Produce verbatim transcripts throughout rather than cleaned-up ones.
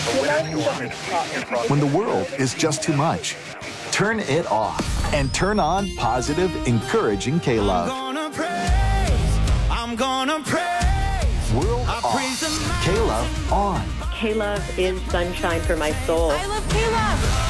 When the world is just too much, turn it off and turn on positive, encouraging K-Love. I'm gonna praise, I'm gonna praise. World off, K-Love on. K-Love is sunshine for my soul. I love K-Love.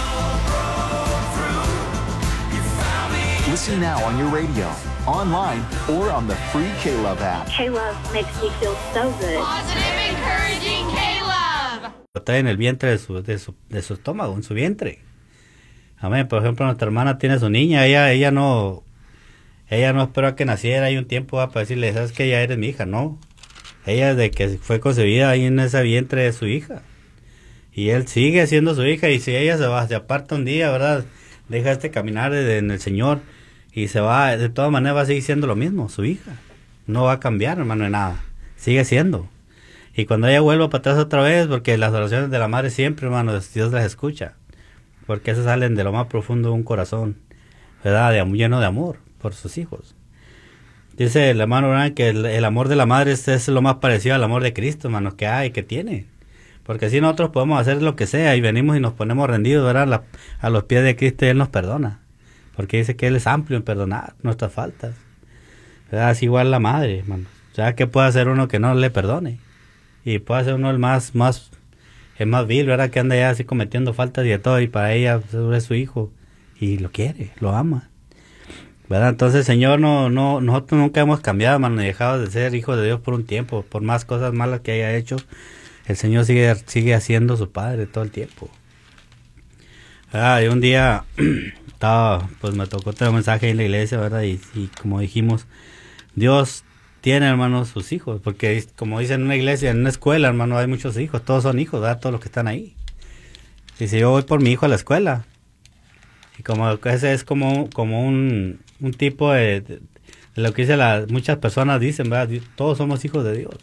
Listen now on your radio, online, or on the free K-Love app. K-Love makes me feel so good. Positive, encouraging K-Love. Lo trae en el vientre de su, de su, de su estómago, en su vientre. Amén. Por ejemplo, nuestra hermana tiene su niña, ella, ella no, ella no esperó a que naciera y un tiempo va para decirle, sabes que ya eres mi hija, no. Ella desde que fue concebida ahí en ese vientre de su hija. Y él sigue siendo su hija, y si ella se va, se aparta un día, ¿verdad? Deja este caminar en el Señor y se va, de todas maneras va a seguir siendo lo mismo, su hija. No va a cambiar, hermano, en nada. Sigue siendo. Y cuando ella vuelva para atrás otra vez, porque las oraciones de la madre siempre, hermano, Dios las escucha. Porque esas salen de lo más profundo de un corazón, ¿verdad? De, lleno de amor por sus hijos. Dice el hermano Branham que el, el amor de la madre es, es lo más parecido al amor de Cristo, hermano, que hay, que tiene. Porque así nosotros podemos hacer lo que sea y venimos y nos ponemos rendidos, ¿verdad? La, a los pies de Cristo y Él nos perdona. Porque dice que Él es amplio en perdonar nuestras faltas. ¿Verdad? Es igual la madre, hermano. O sea, ¿qué puede hacer uno que no le perdone? Y puede ser uno el más, más, el más vil, ¿verdad? Que anda ya así cometiendo faltas y de todo, y para ella es su hijo. Y lo quiere, lo ama. ¿Verdad? Entonces, Señor, no, no, nosotros nunca hemos cambiado, hermano, ni dejado de ser hijos de Dios por un tiempo. Por más cosas malas que haya hecho, el Señor sigue, sigue haciendo su Padre todo el tiempo. Ah, y un día estaba, pues me tocó traer un mensaje en la iglesia, ¿verdad? Y, y como dijimos, Dios tiene, hermanos, sus hijos, porque como dicen en una iglesia, en una escuela, hermano, hay muchos hijos, todos son hijos, ¿verdad? Todos los que están ahí. Y si yo voy por mi hijo a la escuela, y como ese es como, como un, un tipo de, de, de lo que dice la, muchas personas dicen, ¿verdad? Todos somos hijos de Dios.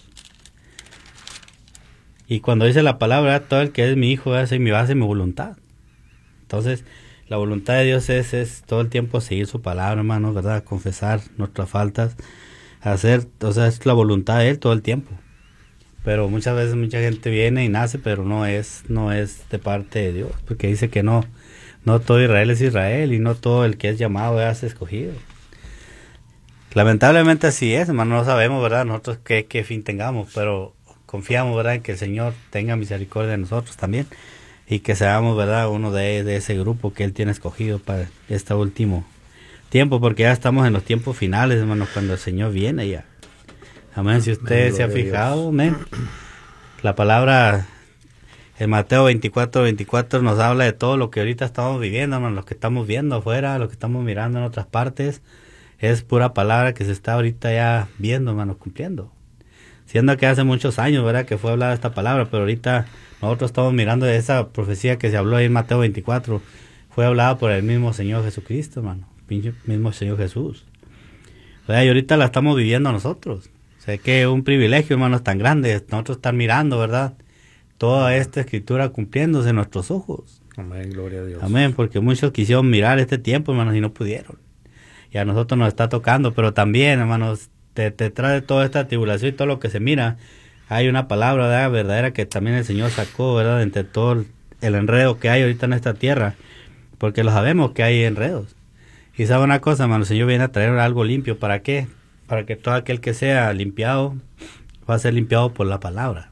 Y cuando dice la palabra, ¿verdad? Todo el que es mi hijo hace mi base, mi voluntad. Entonces, la voluntad de Dios es, es todo el tiempo seguir su palabra, hermano, ¿verdad? Confesar nuestras faltas, hacer, o sea, es la voluntad de Él todo el tiempo. Pero muchas veces mucha gente viene y nace, pero no es, no es de parte de Dios, porque dice que no, no todo Israel es Israel y no todo el que es llamado es escogido. Lamentablemente así es, hermano, no sabemos, ¿verdad? Nosotros qué, qué fin tengamos, pero confiamos, ¿verdad?, en que el Señor tenga misericordia de nosotros también. Y que seamos, ¿verdad?, uno de, de ese grupo que Él tiene escogido para este último tiempo, porque ya estamos en los tiempos finales, hermanos, cuando el Señor viene ya. Amén. Si usted amén, se ha fijado, amén. La palabra en Mateo veinticuatro, veinticuatro nos habla de todo lo que ahorita estamos viviendo, hermanos, lo que estamos viendo afuera, lo que estamos mirando en otras partes. Es pura palabra que se está ahorita ya viendo, hermanos, cumpliendo. Siendo que hace muchos años, ¿verdad?, que fue hablada esta palabra, pero ahorita nosotros estamos mirando de esa profecía que se habló ahí en Mateo veinticuatro. Fue hablada por el mismo Señor Jesucristo, hermano. El mismo Señor Jesús. O sea, y ahorita la estamos viviendo nosotros. O sea, que es un privilegio, hermanos, tan grande. Nosotros estar mirando, ¿verdad?, toda esta escritura cumpliéndose en nuestros ojos. Amén, gloria a Dios. Amén, porque muchos quisieron mirar este tiempo, hermanos, y no pudieron. Y a nosotros nos está tocando, pero también, hermanos, te, te trae toda esta tribulación y todo lo que se mira. Hay una palabra, ¿verdad?, verdadera que también el Señor sacó, ¿verdad?, entre todo el, el enredo que hay ahorita en esta tierra, porque lo sabemos que hay enredos. Y sabe una cosa, hermano, el Señor viene a traer algo limpio. ¿Para qué? Para que todo aquel que sea limpiado va a ser limpiado por la palabra.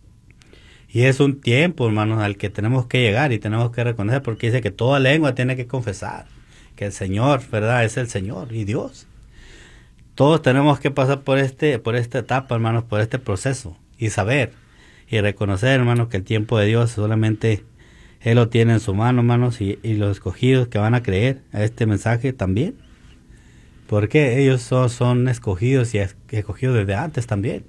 Y es un tiempo, hermanos, al que tenemos que llegar y tenemos que reconocer, porque dice que toda lengua tiene que confesar que el Señor, ¿verdad?, es el Señor y Dios. Todos tenemos que pasar por este, por esta etapa, hermanos, por este proceso, y saber y reconocer, hermanos, que el tiempo de Dios solamente Él lo tiene en su mano, hermanos, y, y los escogidos que van a creer a este mensaje también, porque ellos son, son escogidos y escogidos desde antes también.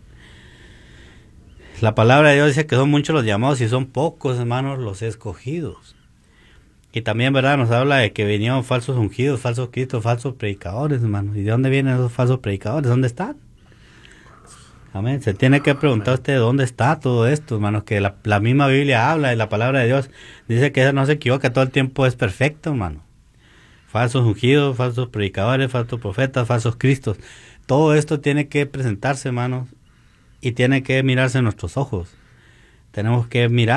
La palabra de Dios dice que son muchos los llamados y son pocos, hermanos, los escogidos. Y también, ¿verdad?, nos habla de que venían falsos ungidos, falsos cristos, falsos predicadores, hermanos. ¿Y de dónde vienen esos falsos predicadores? ¿Dónde están? Amén. Se tiene que preguntar usted dónde está todo esto, hermanos, que la, la misma Biblia habla y la palabra de Dios dice que no se equivoca, todo el tiempo es perfecto, hermano. Falsos ungidos, falsos predicadores, falsos profetas, falsos cristos. Todo esto tiene que presentarse, hermanos, y tiene que mirarse en nuestros ojos. Tenemos que mirar